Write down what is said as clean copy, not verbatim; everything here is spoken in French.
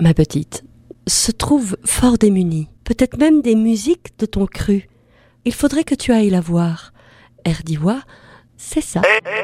ma petite, se trouve fort démunie, peut-être même des musiques de ton cru. Il faudrait que tu ailles la voir. Erdiwa, c'est ça.